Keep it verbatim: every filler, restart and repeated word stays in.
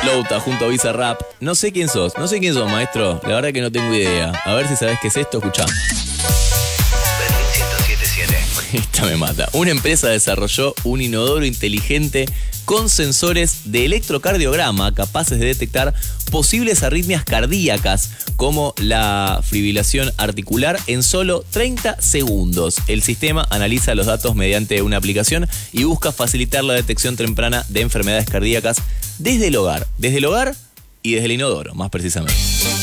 Louta junto a Bizarrap. No sé quién sos, no sé quién sos, maestro. La verdad que no tengo idea. A ver si sabés qué es esto, escuchá. Berlín ciento siete punto siete. Esta me mata. Una empresa desarrolló un inodoro inteligente con sensores de electrocardiograma capaces de detectar posibles arritmias cardíacas como la fibrilación articular en solo treinta segundos. El sistema analiza los datos mediante una aplicación y busca facilitar la detección temprana de enfermedades cardíacas desde el hogar, desde el hogar y desde el inodoro, más precisamente.